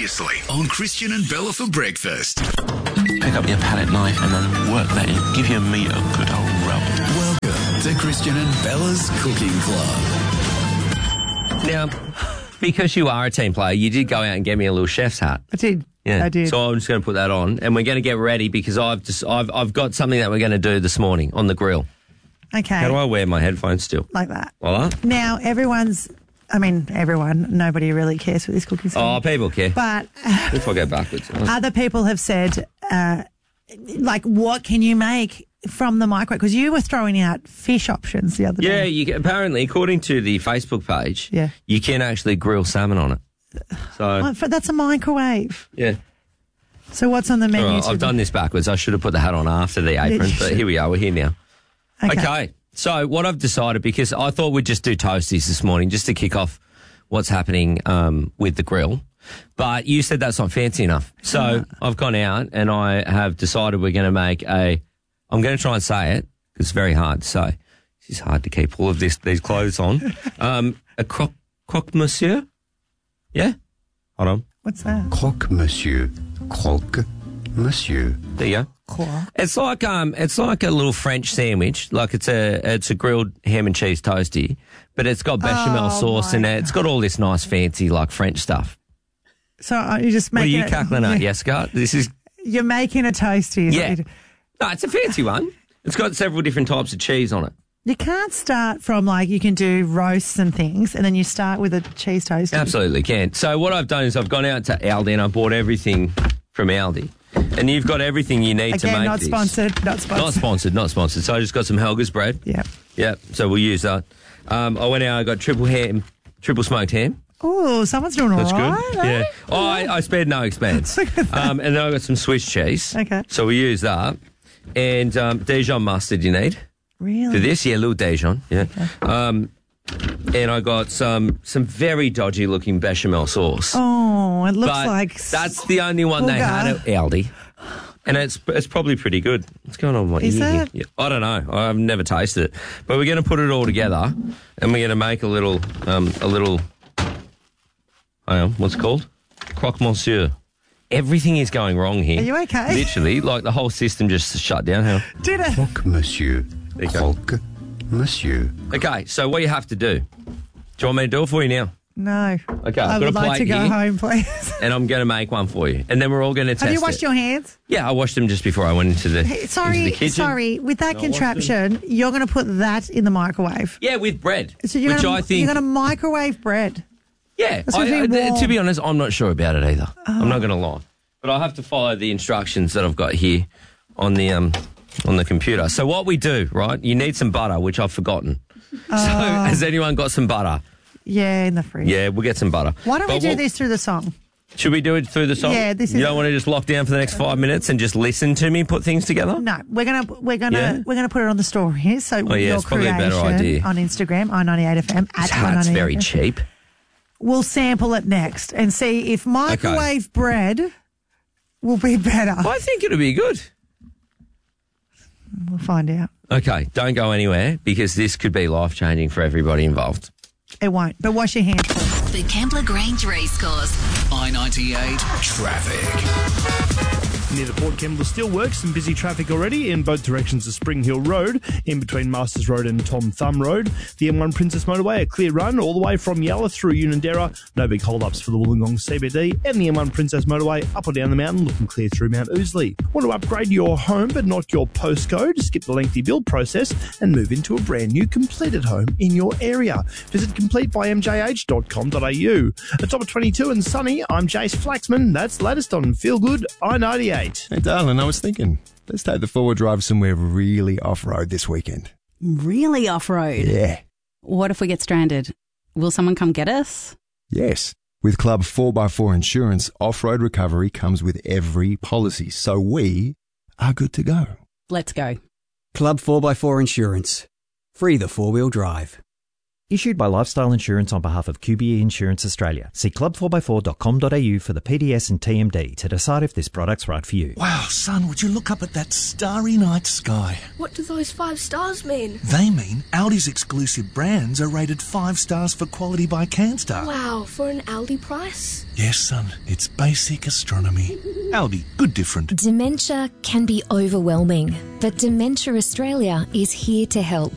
Previously on Christian and Bella for breakfast. Pick up your palette knife and then work that in. Give your meat a good old rub. Welcome to Christian and Bella's Cooking Club. Now, because you are a team player, you did go out and get me a little chef's hat. I did. Yeah. I did. So I'm just going to put that on, and we're going to get ready because I've got something that we're going to do this morning on the grill. Okay. How do I wear my headphones still? Like that. Voila. Now, everyone, nobody really cares for this cooking stuff. Oh, people care. But If I go backwards. other people have said, what can you make from the microwave? Because you were throwing out fish options the other Yeah, day. apparently, according to the Facebook page, Yeah. you can actually grill salmon on it. So, But that's a microwave. yeah. So what's on the menu? All right, I've done this backwards. I should have put the hat on after the apron, but here we are. We're here now. Okay. So what I've decided, because I thought we'd just do toasties this morning just to kick off what's happening with the grill. But you said that's not fancy enough. So I've gone out and I have decided we're going to make I'm going to try and say it because it's very hard to say. It's hard to keep all of these clothes on. A croque monsieur? Yeah? Hold on. What's that? Croque monsieur. Croque monsieur. There you go. It's like a little French sandwich. Like it's a grilled ham and cheese toasty, but it's got bechamel sauce in it. It's got all this nice fancy like French stuff. So you just What are making you cackling at, Jessica? This is You're making a toasty. is what yeah. you do. No, it's a fancy one. It's got several different types of cheese on it. You can't start from you can do roasts and things, and then you start with a cheese toasty. Absolutely can. So what I've done is I've gone out to Aldi and I bought everything from Aldi. And you've got everything you need to Again, make not this. sponsored. Not sponsored. Not sponsored. So I just got some Helga's bread. Yeah. Yeah, so we'll use that. I went out, I got triple smoked ham. Oh, someone's doing all That's right. good. eh? Yeah. Oh, I spared no expense. And then I got some Swiss cheese. Okay. So we use that. And Dijon mustard you need Really? for this. Yeah, a little Dijon. Yeah. Okay. And I got some very dodgy looking bechamel sauce. Oh, it looks but like that's the only one they had at Aldi. And it's probably pretty good. What's going on with my Is ear here? it? Yeah, I don't know. I've never tasted it. But we're going to put it all together and we're going to make a little hang on, what's it called? Croque monsieur. Everything is going wrong here. Are you okay? Literally, like the whole system just shut down. Hang on. Did it? Croque monsieur. There you go. Croque monsieur. Okay, so what you have to do. Do you want me to do it for you now? No. Okay, I I've got would a like to plate go here. home, please. And I'm going to make one for you. And then we're all going to test it. Have you washed your hands? Yeah, I washed them just before I went into the, into the kitchen. Sorry. With that I washed contraption, you're going to put that in the microwave. Yeah, with bread. So you're which gonna, I think... you're going to microwave bread. Yeah, That's gonna be warm. to be honest, I'm not sure about it either. I'm not going to lie, but I'll have to follow the instructions that I've got here on the computer. So what we do, right? You need some butter, which I've forgotten. So has anyone got some butter? Yeah, in the fridge. Yeah, we'll get some butter. Why don't we But do this through the song? Should we do it through the song? Yeah, this is- You don't want to just lock down for the next 5 minutes and just listen to me put things together? No, we're gonna Yeah? put it on the story. So Oh, yeah, your it's probably a better creation idea. on Instagram, i98FM at It's i98FM. very cheap. We'll sample it next and see if microwave bread will be better. I think it'll be good. We'll find out. Okay, don't go anywhere because this could be life-changing for everybody involved. It won't. But wash your hands. The Kembla Grange Racecourse. I-98 traffic. Near the Port Kembla Steelworks, some busy traffic already in both directions of Spring Hill Road, in between Masters Road and Tom Thumb Road. The M1 Princess Motorway, a clear run all the way from Yalla through Unanderra. No big hold-ups for the Wollongong CBD. And the M1 Princess Motorway up or down the mountain, looking clear through Mount Ousley. Want to upgrade your home but not your postcode? Skip the lengthy build process and move into a brand new completed home in your area. Visit completebymjh.com.au. At top of 22 and sunny, I'm Jace Flaxman. That's the latest on Feel Good I-98. Hey, darling, I was thinking, let's take the four-wheel drive somewhere really off-road this weekend. Really off-road? Yeah. What if we get stranded? Will someone come get us? Yes. With Club 4x4 Insurance, off-road recovery comes with every policy, so we are good to go. Let's go. Club 4x4 Insurance. Free the four-wheel drive. Issued by Lifestyle Insurance on behalf of QBE Insurance Australia. See club4x4.com.au for the PDS and TMD to decide if this product's right for you. Wow, son, would you look up at that starry night sky? What do those 5 stars mean? They mean Aldi's exclusive brands are rated 5 stars for quality by CanStar. Wow, for an Aldi price? Yes, son, it's basic astronomy. Aldi, good different. Dementia can be overwhelming, but Dementia Australia is here to help.